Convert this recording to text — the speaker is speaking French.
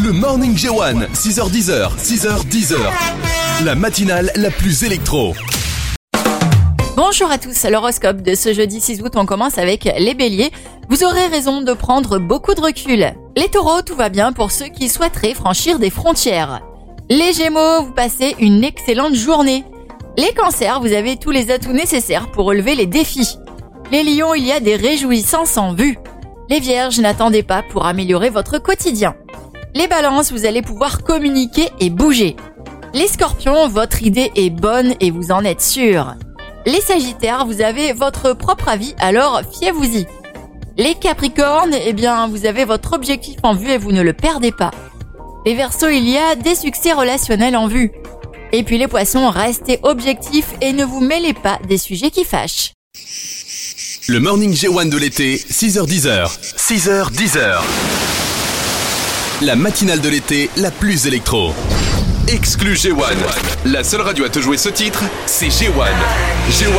Le Morning J1, 6h10, 6h10. La matinale la plus électro. Bonjour à tous, l'horoscope de ce jeudi 6 août, on commence avec les béliers. Vous aurez raison de prendre beaucoup de recul. Les taureaux, tout va bien pour ceux qui souhaiteraient franchir des frontières. Les gémeaux, vous passez une excellente journée. Les cancers, vous avez tous les atouts nécessaires pour relever les défis. Les lions, il y a des réjouissances en vue. Les vierges, n'attendez pas pour améliorer votre quotidien. Les balances, vous allez pouvoir communiquer et bouger. Les scorpions, votre idée est bonne et vous en êtes sûr. Les sagittaires, vous avez votre propre avis, alors fiez-vous-y. Les capricornes, vous avez votre objectif en vue et vous ne le perdez pas. Les verseaux, il y a des succès relationnels en vue. Et puis les poissons, restez objectifs et ne vous mêlez pas des sujets qui fâchent. Le Morning J1 de l'été, 6h10. 6h10. La matinale de l'été la plus électro. Exclu J1. La seule radio à te jouer ce titre, c'est J1. J1